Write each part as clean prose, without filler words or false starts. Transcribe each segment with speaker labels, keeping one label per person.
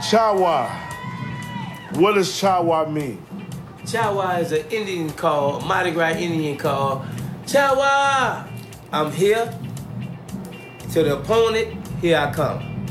Speaker 1: Chawa. What does Chawa mean?
Speaker 2: Chawa is an Indian call, a Mardi Gras Indian call. Chawa, I'm here. To the opponent, here I come.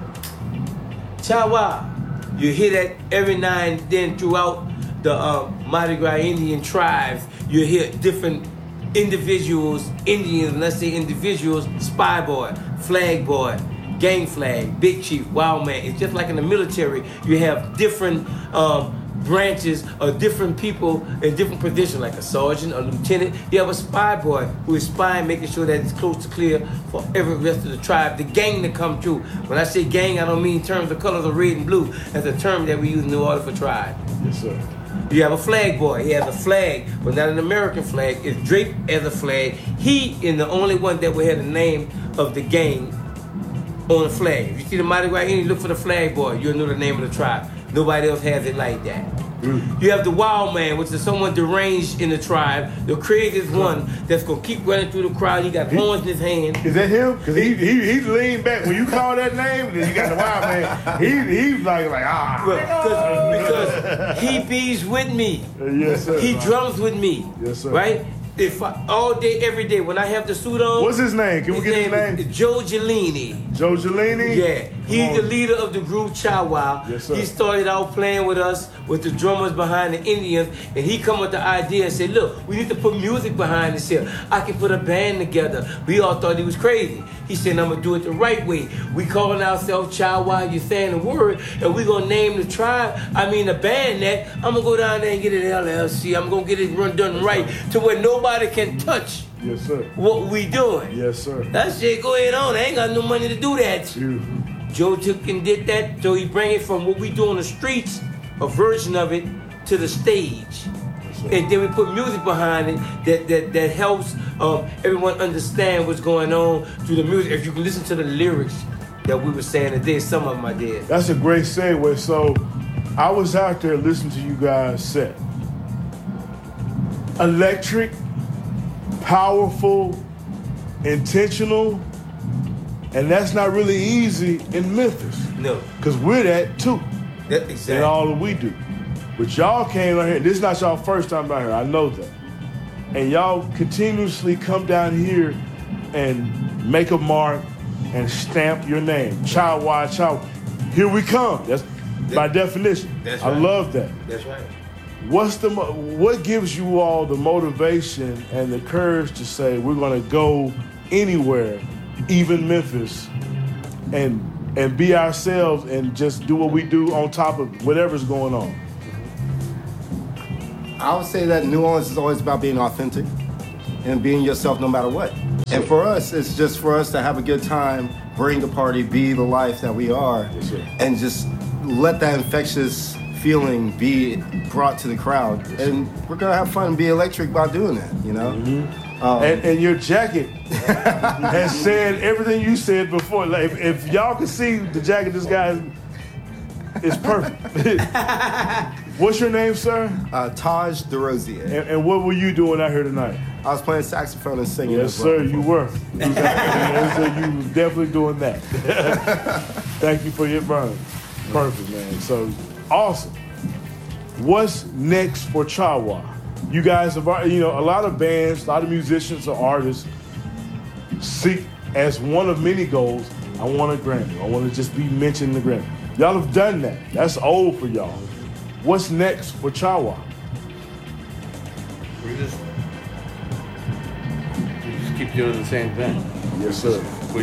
Speaker 2: Chawa, you hear that every now and then throughout the Mardi Gras Indian tribes. You hear different individuals, Indians, let's say individuals, spy boy, flag boy, gang flag, big chief, wild man. It's just like in the military, you have different branches of different people in different positions, like a sergeant, a lieutenant. You have a spy boy who is spying, making sure that it's close to clear for every rest of the tribe, the gang to come through. When I say gang, I don't mean in terms of colors of red and blue. That's a term that we use in New Order for tribe.
Speaker 1: Yes, sir.
Speaker 2: You have a flag boy. He has a flag, but not an American flag. It's draped as a flag. He is the only one that will have the name of the gang on the flag. If you see the Mardi Gras Indian, look for the flag boy. You'll know the name of the tribe. Nobody else has it like that. You have the wild man, which is someone deranged in the tribe. The craziest one that's going to keep running through the crowd. He got horns in his hand.
Speaker 1: Is that him? Because he leaned back. When you call that name, then you got the wild man. He's like
Speaker 2: Because he bees with me.
Speaker 1: Yes, sir.
Speaker 2: He drums with me.
Speaker 1: Yes, sir.
Speaker 2: Right? If all day, every day, when I have the suit on.
Speaker 1: What's his name? Can we get his name?
Speaker 2: Is Joe Gelini.
Speaker 1: Joe Gelini?
Speaker 2: Yeah. He's the leader of the group Chawa.
Speaker 1: Yes, sir.
Speaker 2: He started out playing with us, with the drummers behind the Indians, and he come with the idea and said, look, we need to put music behind this here. I can put a band together. We all thought he was crazy. He said, I'm going to do it the right way. We calling ourselves Chawa, you saying the word, and we going to name the tribe, the band that. I'm going to go down there and get it LLC. I'm going to get it done right to where nobody can touch.
Speaker 1: Yes, sir.
Speaker 2: What we doing.
Speaker 1: Yes, sir.
Speaker 2: That shit going on. I ain't got no money to do that. Joe took and did that, so he bring it from what we do on the streets, a version of it, to the stage. And then we put music behind it that helps everyone understand what's going on through the music. If you can listen to the lyrics that we were saying today, some of them I did.
Speaker 1: That's a great segue. So I was out there listening to you guys set. Electric, powerful, intentional, and that's not really easy in Memphis.
Speaker 2: No.
Speaker 1: Because we're that too.
Speaker 2: That's exactly.
Speaker 1: In all that we do. But y'all came out here, this is not y'all first time down here, I know that. And y'all continuously come down here and make a mark and stamp your name. Chawa, Chawa. Here we come. That's by definition.
Speaker 2: That's
Speaker 1: I
Speaker 2: right.
Speaker 1: love that.
Speaker 2: That's right.
Speaker 1: What gives you all the motivation and the courage to say we're gonna go anywhere, even Memphis, and be ourselves and just do what we do on top of whatever's going on?
Speaker 3: I would say that New Orleans is always about being authentic and being yourself no matter what. And for us, it's just for us to have a good time, bring the party, be the life that we are, and just let that infectious feeling be brought to the crowd. And we're going to have fun and be electric by doing that, you know?
Speaker 1: And your jacket has said everything you said before. Like, if y'all can see the jacket, this guy is perfect. What's your name, sir?
Speaker 3: Taj DeRosier.
Speaker 1: And what were you doing out here tonight?
Speaker 3: I was playing saxophone and singing.
Speaker 1: Yes, sir, you were. You was definitely doing that. Thank you for your burn. Perfect, man. So, awesome. What's next for Chawa? You guys have, a lot of bands, a lot of musicians or artists seek as one of many goals, I want a Grammy. I want to just be mentioned in the Grammy. Y'all have done that. That's old for y'all. What's next for Chawa?
Speaker 4: We just keep doing the same thing.
Speaker 1: Yes, sir.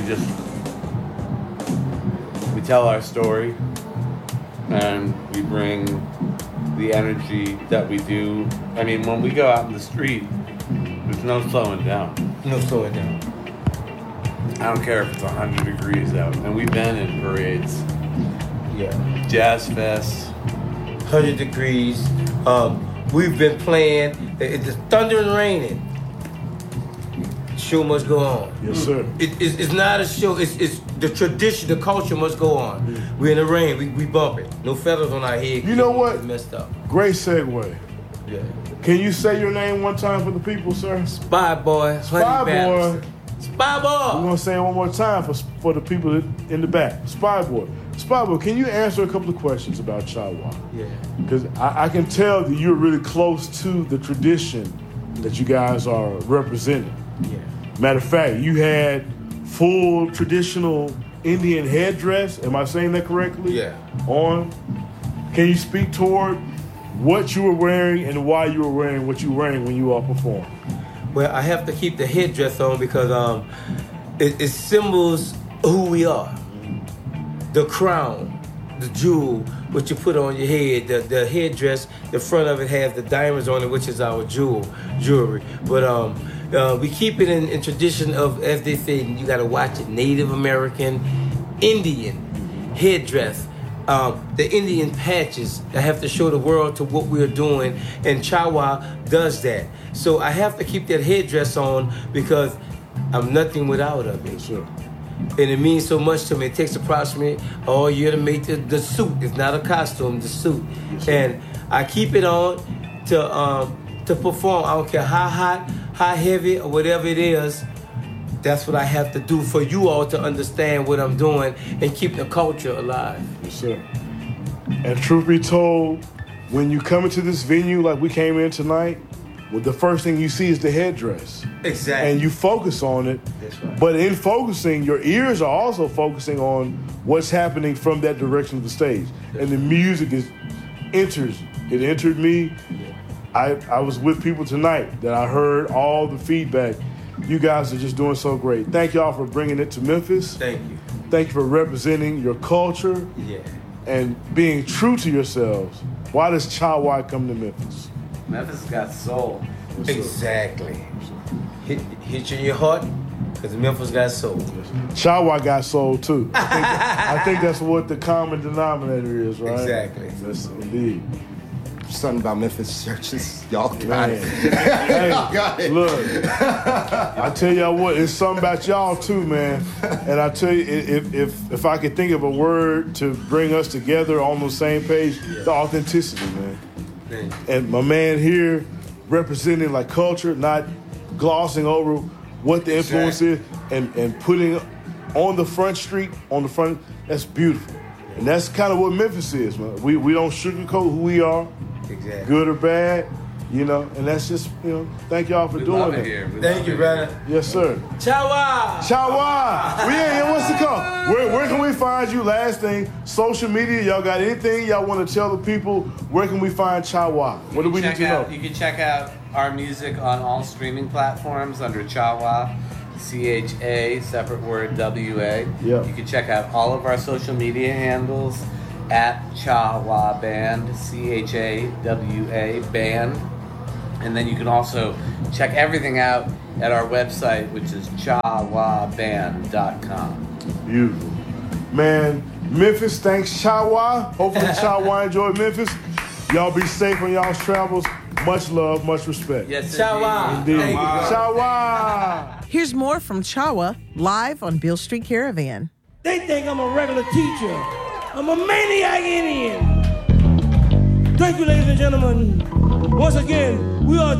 Speaker 4: We tell our story, and we bring the energy that we do. I mean, when we go out in the street, there's no slowing down.
Speaker 2: No slowing down.
Speaker 4: I don't care if it's 100 degrees out. And we've been in parades.
Speaker 2: Yeah.
Speaker 4: Jazz Fest.
Speaker 2: 100 degrees. We've been playing. It's thunder and raining. Show must go on.
Speaker 1: Yes, sir.
Speaker 2: It's not a show. It's the tradition. The culture must go on. We're in the rain. We bump it. No feathers on our head.
Speaker 1: You know what?
Speaker 2: Messed up.
Speaker 1: Great segue.
Speaker 2: Yeah.
Speaker 1: Can you say your name one time for the people, sir?
Speaker 2: Spy Boy.
Speaker 1: Spy Boy.
Speaker 2: Spy Boy.
Speaker 1: We're gonna say it one more time for the people in the back. Spy Boy. Spyboy, can you answer a couple of questions about Chawa?
Speaker 2: Yeah.
Speaker 1: Because I can tell that you're really close to the tradition that you guys are representing.
Speaker 2: Yeah.
Speaker 1: Matter of fact, you had full traditional Indian headdress. Am I saying that correctly?
Speaker 2: Yeah.
Speaker 1: On. Can you speak toward what you were wearing and why you were wearing what you were wearing when you all performed?
Speaker 2: Well, I have to keep the headdress on because it symbols who we are. The crown, the jewel, what you put on your head, the headdress, the front of it has the diamonds on it, which is our jewelry. But we keep it in tradition of, as they say, you got to watch it, Native American, Indian headdress. The Indian patches. I have to show the world to what we're doing, and Chawa does that. So I have to keep that headdress on because I'm nothing without it.
Speaker 1: Yes, sir.
Speaker 2: And it means so much to me. It takes approximately all year to make the suit. It's not a costume, the suit.
Speaker 1: Yes, sir.
Speaker 2: And I keep it on to perform. I don't care how hot, how heavy, or whatever it is. That's what I have to do for you all to understand what I'm doing and keep the culture alive.
Speaker 1: Yes, sir. And truth be told, when you come into this venue like we came in tonight, well, the first thing you see is the headdress.
Speaker 2: Exactly.
Speaker 1: And you focus on it.
Speaker 2: That's right.
Speaker 1: But in focusing, your ears are also focusing on what's happening from that direction of the stage. And the music enters. It entered me. I was with people tonight that I heard all the feedback. You guys are just doing so great. Thank y'all for bringing it to Memphis.
Speaker 2: Thank you.
Speaker 1: Thank you for representing your culture
Speaker 2: Yeah.
Speaker 1: and being true to yourselves. Why does Chawa come to Memphis?
Speaker 4: Memphis got soul.
Speaker 1: Yes, sir.
Speaker 2: Exactly. Hit you in your heart because Memphis got soul.
Speaker 1: Chawa got soul too. I think that's what the common denominator is, right?
Speaker 2: Exactly.
Speaker 1: Yes, indeed.
Speaker 3: Something about Memphis churches. Y'all got it.
Speaker 1: Hey,
Speaker 3: Got it.
Speaker 1: look, I tell y'all what, it's something about y'all too, man. And I tell you, if I could think of a word to bring us together on the same page, the authenticity, man. And my man here representing like culture, not glossing over what the influence is and putting on the front street, that's beautiful. And that's kind of what Memphis is, man. We don't sugarcoat who we are,
Speaker 2: Exactly.
Speaker 1: good or bad, you know, and that's just, you know, thank y'all for
Speaker 4: We
Speaker 1: doing
Speaker 4: love
Speaker 1: it.
Speaker 4: it here. We
Speaker 2: Thank
Speaker 4: love
Speaker 2: you,
Speaker 4: it
Speaker 2: brother.
Speaker 1: Yes, sir.
Speaker 2: Chawa!
Speaker 1: Chawa! Yeah, what's the call? Where can we find you? Last thing, social media, y'all got anything y'all want to tell the people? Where can we find Chawa? What do we need to know?
Speaker 4: You can check out our music on all streaming platforms under Chawa, CHA, separate word WA.
Speaker 1: Yeah.
Speaker 4: You can check out all of our social media handles at Chawa Band, CHAWA Band. And then you can also check everything out at our website, which is chawaband.com.
Speaker 1: Beautiful. Man, Memphis, thanks, Chawa. Hopefully Chawa enjoyed Memphis. Y'all be safe on y'all's travels. Much love, much respect.
Speaker 4: Yes,
Speaker 2: Chawa.
Speaker 1: Indeed.
Speaker 2: Thank you, brother.
Speaker 1: Chawa!
Speaker 5: Here's more from Chawa live on Beale Street Caravan.
Speaker 6: They think I'm a regular teacher. I'm a maniac Indian. Thank you, ladies and gentlemen. Once again, we are